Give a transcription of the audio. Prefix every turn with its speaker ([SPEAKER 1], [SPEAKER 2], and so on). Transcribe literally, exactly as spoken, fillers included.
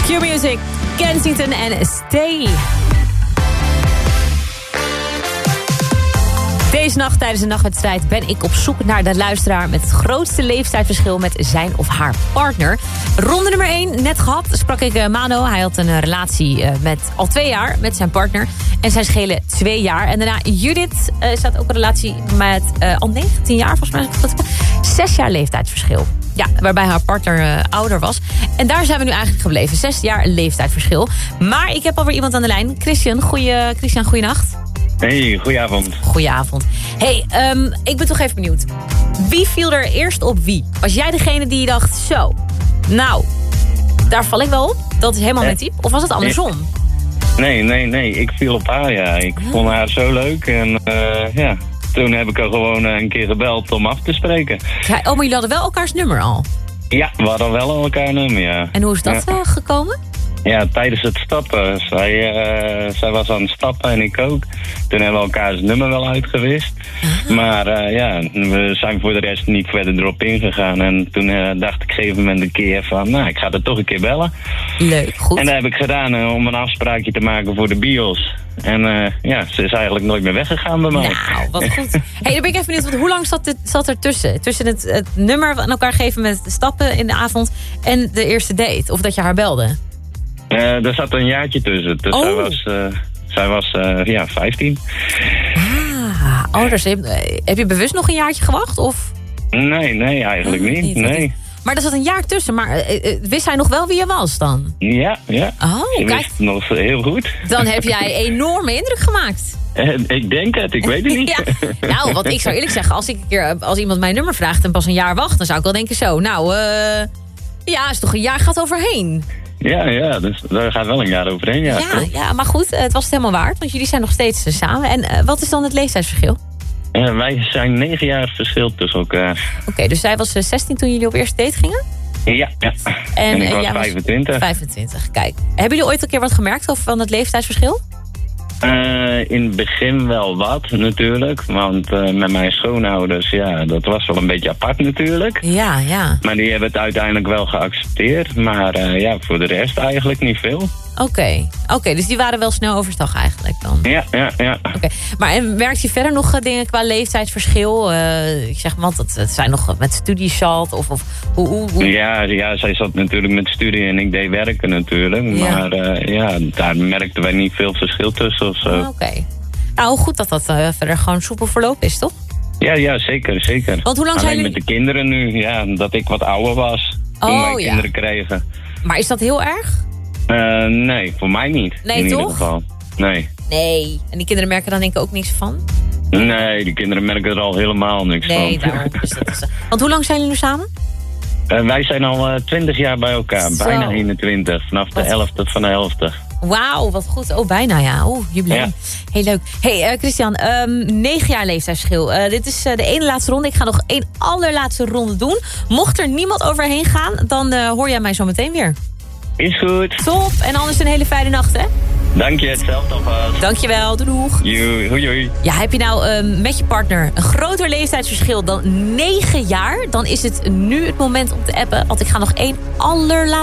[SPEAKER 1] Q-Music, Kensington en Stay. Deze nacht tijdens de nachtwedstrijd ben ik op zoek naar de luisteraar met het grootste leeftijdsverschil met zijn of haar partner. Ronde nummer één, net gehad, sprak ik uh, Mano. Hij had een uh, relatie uh, met al twee jaar met zijn partner. En zij schelen twee jaar. En daarna Judith uh, staat ook een relatie met uh, al negentien jaar, volgens mij. Zes jaar leeftijdsverschil. Ja, waarbij haar partner uh, ouder was. En daar zijn we nu eigenlijk gebleven. Zes jaar leeftijdsverschil. Maar ik heb alweer iemand aan de lijn. Christian, goeie, Christian, goeienacht.
[SPEAKER 2] Hey, goedenavond.
[SPEAKER 1] Goedenavond. Hey, um, ik ben toch even benieuwd. Wie viel er eerst op wie? Was jij degene die dacht, zo, nou, daar val ik wel op? Dat is helemaal mijn type. Of was het andersom?
[SPEAKER 2] Nee, nee, nee. Ik viel op haar, ja. Ik huh? vond haar zo leuk. En uh, ja, toen heb ik haar gewoon uh, een keer gebeld om af te spreken.
[SPEAKER 1] Ja, oh, maar jullie hadden wel elkaars nummer al?
[SPEAKER 2] Ja, we hadden wel al elkaar nummer, ja.
[SPEAKER 1] En hoe is dat ja. uh, gekomen?
[SPEAKER 2] Ja, tijdens het stappen. Zij, uh, zij was aan het stappen en ik ook. Toen hebben we elkaars nummer wel uitgewist. Uh-huh. Maar uh, ja, we zijn voor de rest niet verder erop ingegaan. En toen uh, dacht ik op een gegeven moment een keer van, nou, ik ga er toch een keer bellen.
[SPEAKER 1] Leuk, goed.
[SPEAKER 2] En dat heb ik gedaan uh, om een afspraakje te maken voor de bios. En uh, ja, ze is eigenlijk nooit meer weggegaan bij mij.
[SPEAKER 1] Nou, wat goed. Hey, dan ben ik even benieuwd, want hoe lang zat, dit, zat er tussen? Tussen het, het nummer aan elkaar geven met stappen in de avond en de eerste date? Of dat je haar belde?
[SPEAKER 2] Uh, er zat een jaartje tussen. Dus
[SPEAKER 1] oh.
[SPEAKER 2] zij was, uh, zij was uh, ja, vijftien.
[SPEAKER 1] Ah, oh, dus heb, heb je bewust nog een jaartje gewacht? Of?
[SPEAKER 2] Nee, nee, eigenlijk oh, niet. niet. Nee.
[SPEAKER 1] Maar er zat een jaar tussen. Maar uh, wist hij nog wel wie je was dan?
[SPEAKER 2] Ja, ja.
[SPEAKER 1] Oh,
[SPEAKER 2] ik
[SPEAKER 1] kijk.
[SPEAKER 2] wist nog heel goed.
[SPEAKER 1] Dan heb jij enorme indruk gemaakt.
[SPEAKER 2] Uh, ik denk het, ik weet het niet.
[SPEAKER 1] Ja. Nou, want ik zou eerlijk zeggen, als, ik een keer, als iemand mijn nummer vraagt en pas een jaar wacht, dan zou ik wel denken zo, nou, uh, ja, is toch een jaar gaat overheen.
[SPEAKER 2] Ja, ja, dus daar gaat wel een jaar overheen. Ja,
[SPEAKER 1] ja, ja, maar goed, het was het helemaal waard. Want jullie zijn nog steeds uh, samen. En uh, wat is dan het leeftijdsverschil?
[SPEAKER 2] Uh, wij zijn negen jaar verschil tussen elkaar.
[SPEAKER 1] Oké, okay, dus zij was uh, zestien toen jullie op eerste date gingen?
[SPEAKER 2] Ja, ja. En, en ik was uh, vijfentwintig.
[SPEAKER 1] vijfentwintig, kijk. Hebben jullie ooit een keer wat gemerkt over van het leeftijdsverschil?
[SPEAKER 2] Uh, in het begin wel wat, natuurlijk. Want uh, met mijn schoonouders, ja, dat was wel een beetje apart natuurlijk.
[SPEAKER 1] Ja, ja.
[SPEAKER 2] Maar die hebben het uiteindelijk wel geaccepteerd. Maar uh, ja, voor de rest eigenlijk niet veel.
[SPEAKER 1] Oké, okay. okay, dus die waren wel snel overstag eigenlijk dan?
[SPEAKER 2] Ja, ja, ja.
[SPEAKER 1] Oké, okay. Maar en merkt je verder nog dingen qua leeftijdsverschil? Uh, ik zeg maar, dat het zijn nog met studiezat of, of hoe, hoe, hoe?
[SPEAKER 2] Ja, ja, zij zat natuurlijk met studie en ik deed werken natuurlijk. Ja. Maar uh, ja, daar merkten wij niet veel verschil tussen of zo.
[SPEAKER 1] Oké. Okay. Nou, goed dat dat uh, verder gewoon soepel verloop is, toch?
[SPEAKER 2] Ja, ja, zeker, zeker.
[SPEAKER 1] Want hoe lang
[SPEAKER 2] Alleen
[SPEAKER 1] zijn jullie...
[SPEAKER 2] met de kinderen nu, ja, dat ik wat ouder was toen
[SPEAKER 1] oh,
[SPEAKER 2] wij
[SPEAKER 1] ja.
[SPEAKER 2] kinderen kregen.
[SPEAKER 1] Maar is dat heel erg?
[SPEAKER 2] Uh, nee, voor mij niet.
[SPEAKER 1] Nee,
[SPEAKER 2] in
[SPEAKER 1] toch?
[SPEAKER 2] Ieder geval. Nee.
[SPEAKER 1] Nee. En die kinderen merken dan denk ik ook niks van?
[SPEAKER 2] Nee, die kinderen merken er al helemaal niks
[SPEAKER 1] nee,
[SPEAKER 2] van.
[SPEAKER 1] Nee, daarom. Dus dat is... Want hoe lang zijn jullie nu samen?
[SPEAKER 2] Uh, wij zijn al twintig uh, jaar bij elkaar. Zo. Bijna eenentwintig. Vanaf de elfde van de elfde.
[SPEAKER 1] Wauw, wat goed. Oh, bijna ja. Oeh, jubileum. Ja. Heel leuk. Hey, uh, Christian, um, negen jaar leeftijdsverschil. Uh, dit is uh, de ene laatste ronde. Ik ga nog één allerlaatste ronde doen. Mocht er niemand overheen gaan, dan uh, hoor jij mij zo meteen weer.
[SPEAKER 2] Is goed.
[SPEAKER 1] Top. En anders een hele fijne nacht, hè?
[SPEAKER 2] Dank je, hetzelfde alvast.
[SPEAKER 1] Dankjewel, doeg.
[SPEAKER 2] Joei, hoi, hoi.
[SPEAKER 1] Ja, heb je nou um, met je partner een groter leeftijdsverschil dan negen jaar... dan is het nu het moment om te appen. Want ik ga nog één allerlaatste